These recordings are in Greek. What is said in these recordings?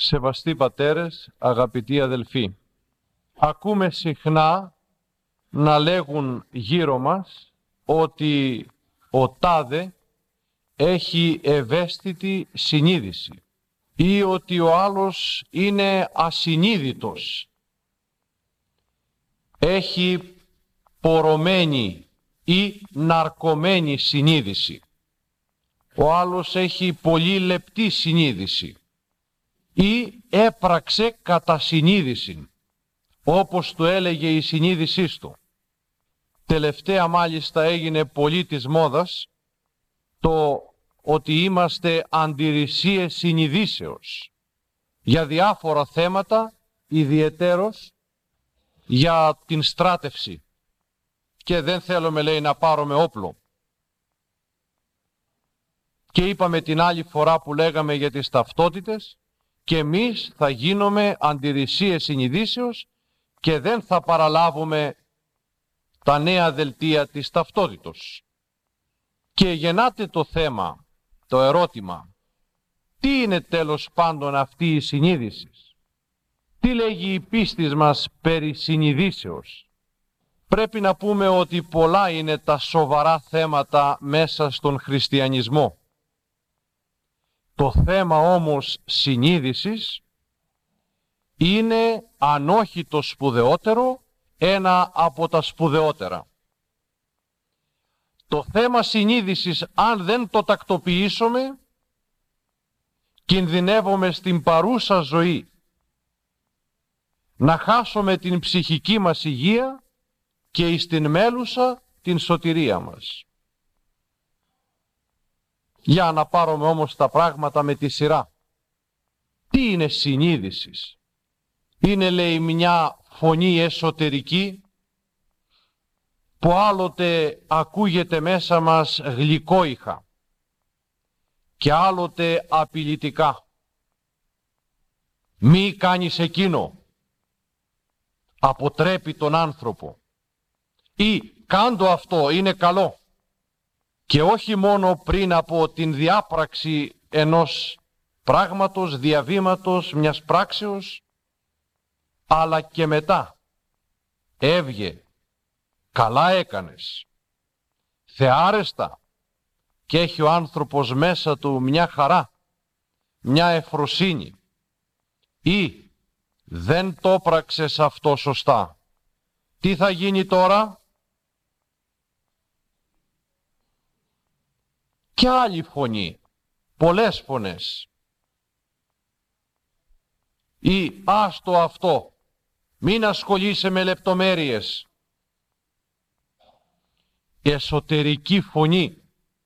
Σεβαστοί πατέρες, αγαπητοί αδελφοί, ακούμε συχνά να λέγουν γύρω μας ότι ο τάδε έχει ευαίσθητη συνείδηση ή ότι ο άλλος είναι ασυνείδητος, έχει πορωμένη ή ναρκωμένη συνείδηση, ο άλλος έχει πολύ λεπτή συνείδηση ή έπραξε κατά συνείδηση, όπως του έλεγε η συνείδησής του. Τελευταία μάλιστα έγινε πολύ της μόδας το ότι είμαστε αντιρρησίες συνειδήσεως για διάφορα θέματα, ιδιαιτέρως για την στράτευση, και δεν θέλουμε, λέει, να πάρουμε όπλο. Και είπαμε την άλλη φορά που λέγαμε για τις ταυτότητες, και εμείς θα γίνουμε αντιρρησίες συνειδήσεως και δεν θα παραλάβουμε τα νέα δελτία της ταυτότητος. Και γεννάται το θέμα, το ερώτημα, τι είναι τέλος πάντων αυτή η συνείδηση? Τι λέγει η πίστης μας περί συνειδήσεως? Πρέπει να πούμε ότι πολλά είναι τα σοβαρά θέματα μέσα στον χριστιανισμό. Το θέμα όμως συνείδησης είναι, αν όχι το σπουδαιότερο, ένα από τα σπουδαιότερα. Το θέμα συνείδησης, αν δεν το τακτοποιήσουμε, κινδυνεύουμε στην παρούσα ζωή να χάσουμε την ψυχική μας υγεία και στην μέλουσα την σωτηρία μας. Για να πάρουμε όμως τα πράγματα με τη σειρά. Τι είναι συνείδησης? Είναι, λέει, μια φωνή εσωτερική που άλλοτε ακούγεται μέσα μας γλυκόηχα και άλλοτε απειλητικά. Μη κάνεις εκείνο, αποτρέπει τον άνθρωπο, ή κάντο αυτό, είναι καλό. Και όχι μόνο πριν από την διάπραξη ενός πράγματος, διαβήματος, μιας πράξεως, αλλά και μετά. Έβγε, καλά έκανες, θεάρεστα, και έχει ο άνθρωπος μέσα του μια χαρά, μια ευφροσύνη, ή δεν το πράξες αυτό σωστά. Τι θα γίνει τώρα? Και άλλη φωνή, πολλές φωνές. Ή άστο αυτό, μην ασχολείσαι με λεπτομέρειες. Εσωτερική φωνή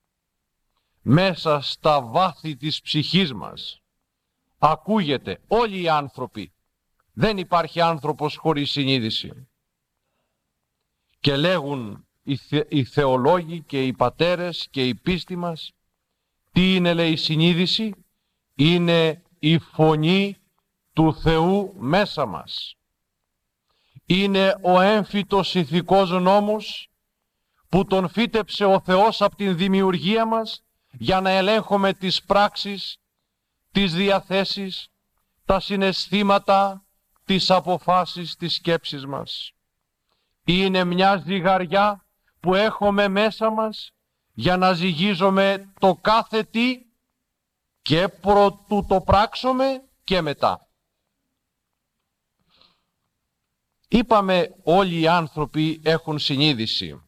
μέσα στα βάθη της ψυχής μας ακούγεται. Όλοι οι άνθρωποι, δεν υπάρχει άνθρωπος χωρίς συνείδηση. Και λέγουν οι θεολόγοι και οι πατέρες και η πίστη μας, τι είναι, λέει, η συνείδηση? Είναι η φωνή του Θεού μέσα μας. Είναι ο έμφυτος ηθικός νόμος που τον φύτεψε ο Θεός από την δημιουργία μας για να ελέγχουμε τις πράξεις, τις διαθέσεις, τα συναισθήματα, τις αποφάσεις, τις σκέψεις μας. Είναι μια ζυγαριά που έχουμε μέσα μας για να ζυγίζουμε το κάθε τι και προτού το πράξουμε και μετά. Είπαμε όλοι οι άνθρωποι έχουν συνείδηση.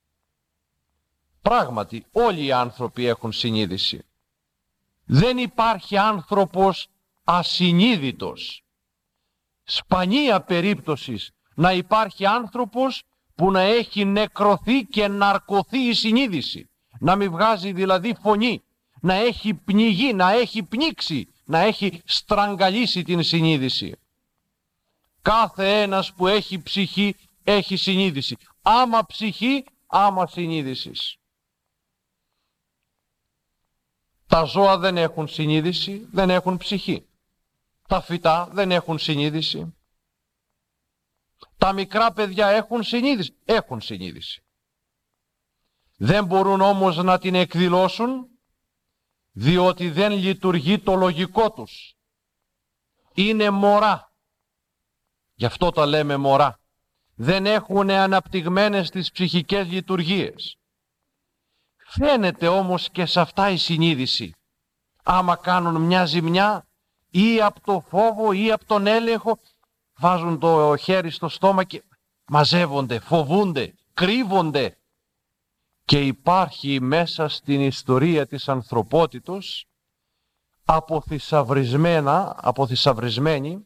Πράγματι όλοι οι άνθρωποι έχουν συνείδηση. Δεν υπάρχει άνθρωπος ασυνείδητος. Σπανία περίπτωσης να υπάρχει άνθρωπος που να έχει νεκρωθεί και ναρκωθεί η συνείδηση, να μην βγάζει δηλαδή φωνή, να έχει πνιγεί, να έχει πνίξει, να έχει στραγγαλίσει την συνείδηση. Κάθε ένας που έχει ψυχή έχει συνείδηση. Άμα ψυχή, άμα συνείδησης. Τα ζώα δεν έχουν συνείδηση, δεν έχουν ψυχή. Τα φυτά δεν έχουν συνείδηση. Τα μικρά παιδιά έχουν συνείδηση, έχουν συνείδηση. Δεν μπορούν όμως να την εκδηλώσουν, διότι δεν λειτουργεί το λογικό τους. είναι μωρά. Γι' αυτό τα λέμε μωρά. Δεν έχουν αναπτυγμένες τις ψυχικές λειτουργίες. Φαίνεται όμως και σε αυτά η συνείδηση. Άμα κάνουν μια ζημιά ή από το φόβο ή από τον έλεγχο, βάζουν το χέρι στο στόμα και μαζεύονται, φοβούνται, κρύβονται. Και υπάρχει μέσα στην ιστορία της ανθρωπότητος αποθυσαυρισμένη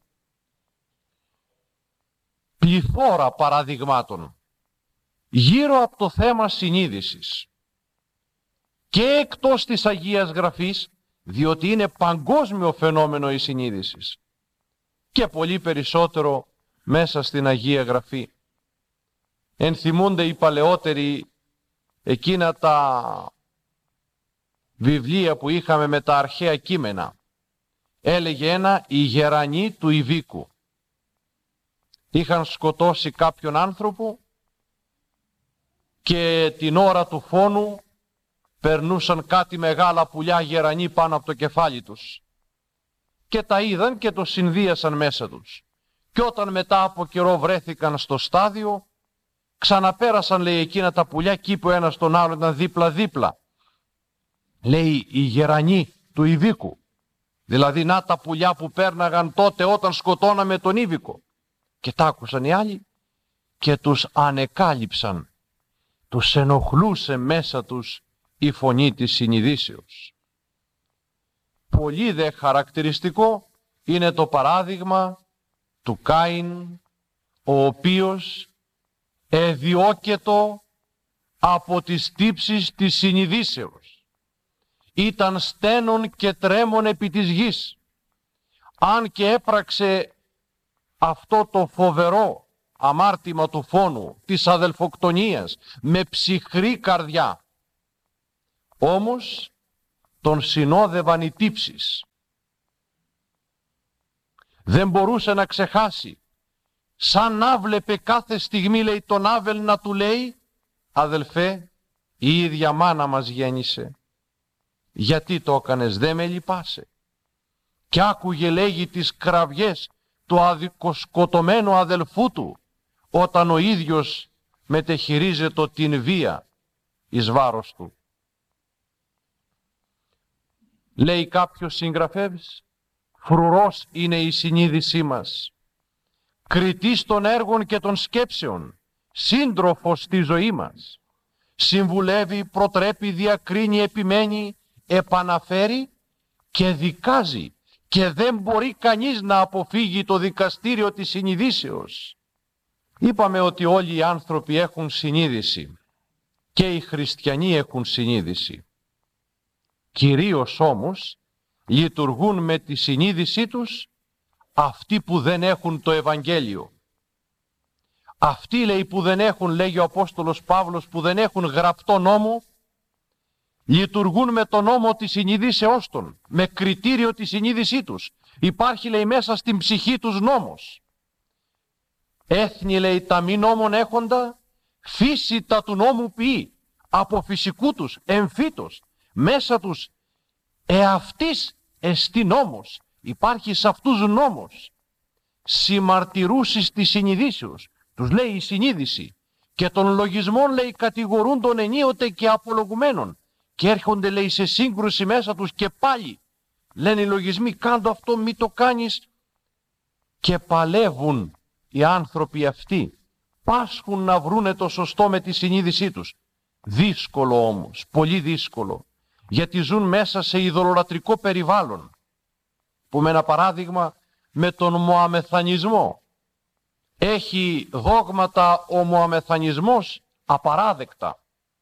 πληθώρα παραδειγμάτων γύρω από το θέμα συνείδησης και εκτός της Αγίας Γραφής, διότι είναι παγκόσμιο φαινόμενο η συνείδηση, και πολύ περισσότερο μέσα στην Αγία Γραφή. Ενθυμούνται οι παλαιότεροι εκείνα τα βιβλία που είχαμε με τα αρχαία κείμενα. Έλεγε ένα «Οι γερανοί του Ιβίκου». Είχαν σκοτώσει κάποιον άνθρωπο και την ώρα του φόνου περνούσαν κάτι μεγάλα πουλιά γερανοί πάνω από το κεφάλι τους. Και τα είδαν και το συνδύασαν μέσα τους. Και όταν μετά από καιρό βρέθηκαν στο στάδιο, ξαναπέρασαν, λέει, εκείνα τα πουλιά και είπε ο ένας τον άλλον, ήταν δίπλα-δίπλα. Λέει, οι γερανοί του Ιβίκου. Δηλαδή, να τα πουλιά που πέρναγαν τότε όταν σκοτώναμε τον Ήβικο. Και τα άκουσαν οι άλλοι και τους ανεκάλυψαν. Τους ενοχλούσε μέσα τους η φωνή της συνειδήσεως. Πολύ δε χαρακτηριστικό είναι το παράδειγμα του Κάιν, ο οποίος εδιώκετο από τις τύψεις της συνειδήσεως. Ήταν στένον και τρέμον επί της γης. Αν και έπραξε αυτό το φοβερό αμάρτημα του φόνου, της αδελφοκτονίας, με ψυχρή καρδιά, όμως τον συνόδευαν οι τύψεις. Δεν μπορούσε να ξεχάσει. Σαν να βλέπε κάθε στιγμή, λέει, τον Άβελ να του λέει, αδελφέ, η ίδια μάνα μας γέννησε. Γιατί το έκανες, δεν με λυπάσαι. Και άκουγε, λέγει, τις κραυγές του αδικοσκοτωμένου αδελφού του, όταν ο ίδιος μετεχειρίζεται την βία εις βάρος του. Λέει κάποιος συγγραφεύς, φρουρός είναι η συνείδησή μας, κριτής των έργων και των σκέψεων, σύντροφος στη ζωή μας. Συμβουλεύει, προτρέπει, διακρίνει, επιμένει, επαναφέρει και δικάζει, και δεν μπορεί κανείς να αποφύγει το δικαστήριο της συνειδήσεως. Είπαμε ότι όλοι οι άνθρωποι έχουν συνείδηση και οι χριστιανοί έχουν συνείδηση. Κυρίως όμως λειτουργούν με τη συνείδησή τους αυτοί που δεν έχουν το Ευαγγέλιο. Αυτοί, λέει, που δεν έχουν, λέγει ο Απόστολος Παύλος, που δεν έχουν γραπτό νόμο, λειτουργούν με τον νόμο της συνείδησεώς των, με κριτήριο τη συνείδησή τους. Υπάρχει, λέει, μέσα στην ψυχή τους νόμος. Έθνη, λέει, τα μη νόμων έχοντα, φύση τα του νόμου ποιεί, από φυσικού τους εμφύτως, μέσα τους εαυτής εστί νόμος. Υπάρχει σε αυτούς νόμος. Συμμαρτυρούσεις της συνειδήσεως, τους λέει η συνείδηση, και των λογισμών, λέει, κατηγορούν τον ενίοτε και απολογουμένων, και έρχονται, λέει, σε σύγκρουση μέσα τους και πάλι λένε οι λογισμοί, κάντο αυτό, μη το κάνεις, και παλεύουν οι άνθρωποι αυτοί, πάσχουν να βρούνε το σωστό με τη συνείδησή τους. Δύσκολο όμως, πολύ δύσκολο, γιατί ζουν μέσα σε ειδωλολατρικό περιβάλλον, που με ένα παράδειγμα με τον Μωαμεθανισμό. Έχει δόγματα ο Μωαμεθανισμός απαράδεκτα.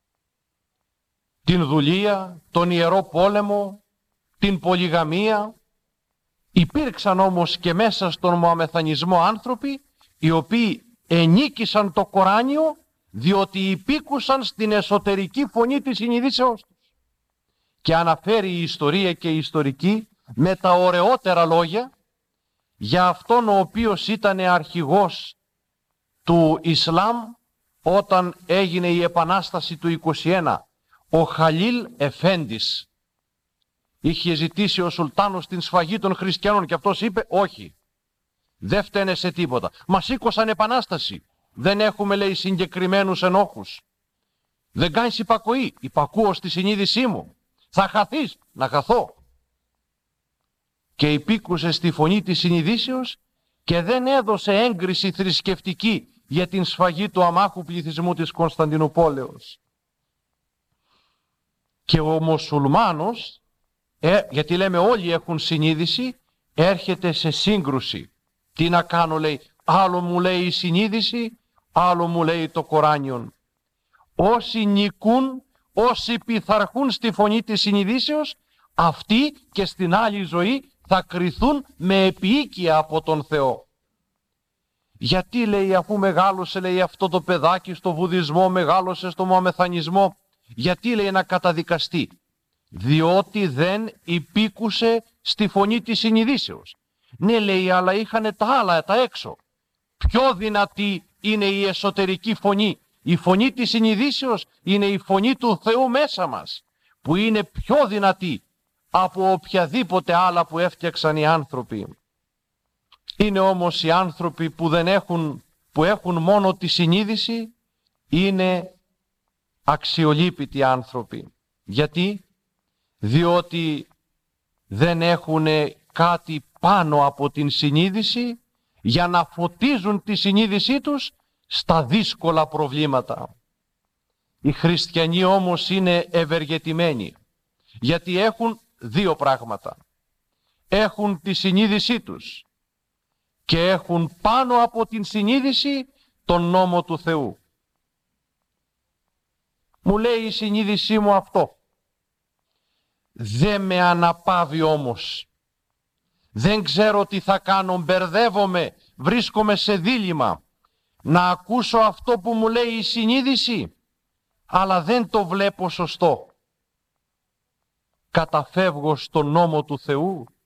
Την δουλεία, τον ιερό πόλεμο, την πολυγαμία. Υπήρξαν όμως και μέσα στον Μωαμεθανισμό άνθρωποι οι οποίοι ενίκησαν το Κοράνιο διότι υπήκουσαν στην εσωτερική φωνή της συνειδήσεώς τους. Και αναφέρει η ιστορία και η ιστορική με τα ωραιότερα λόγια για αυτόν ο οποίος ήταν αρχηγός του Ισλάμ όταν έγινε η Επανάσταση του 21, ο Χαλίλ Εφέντης. Είχε ζητήσει ο Σουλτάνος την σφαγή των χριστιανών και αυτός είπε όχι. Δεν φταίνε σε τίποτα. Μας σήκωσαν επανάσταση. Δεν έχουμε, λέει, συγκεκριμένους ενόχους. Δεν κάνεις υπακοή. Υπακούω στη συνείδησή μου. Θα χαθείς. Να χαθώ. Και υπήκουσε στη φωνή της συνειδήσεως και δεν έδωσε έγκριση θρησκευτική για την σφαγή του αμάχου πληθυσμού της Κωνσταντινούπολεως. Και ο μουσουλμάνος, γιατί λέμε όλοι έχουν συνείδηση, έρχεται σε σύγκρουση. Τι να κάνω, λέει, άλλο μου λέει η συνείδηση, άλλο μου λέει το Κοράνιον. Όσοι νικούν, όσοι πειθαρχούν στη φωνή της συνειδήσεως, αυτοί και στην άλλη ζωή θα κριθούν με επιοίκεια από τον Θεό. Γιατί, λέει, αφού μεγάλωσε, λέει, αυτό το παιδάκι στο βουδισμό, μεγάλωσε στο μωαμεθανισμό, γιατί, λέει, να καταδικαστεί? Διότι δεν υπήκουσε στη φωνή της συνειδήσεως. Ναι, λέει, αλλά είχανε τα άλλα, τα έξω. Πιο δυνατή είναι η εσωτερική φωνή. Η φωνή της συνειδήσεως είναι η φωνή του Θεού μέσα μας, που είναι πιο δυνατή από οποιαδήποτε άλλα που έφτιαξαν οι άνθρωποι. Είναι όμως οι άνθρωποι που έχουν μόνο τη συνείδηση, είναι αξιολύπητοι άνθρωποι. Γιατί? Διότι δεν έχουν κάτι πάνω από την συνείδηση για να φωτίζουν τη συνείδησή τους στα δύσκολα προβλήματα. Οι χριστιανοί όμως είναι ευεργετημένοι, γιατί έχουν δύο πράγματα. Έχουν τη συνείδησή τους και έχουν πάνω από την συνείδηση τον νόμο του Θεού. Μου λέει η συνείδησή μου αυτό. Δεν με αναπαύει όμως. Δεν ξέρω τι θα κάνω, μπερδεύομαι, βρίσκομαι σε δίλημμα. Να ακούσω αυτό που μου λέει η συνείδηση, αλλά δεν το βλέπω σωστό. Καταφεύγω στον νόμο του Θεού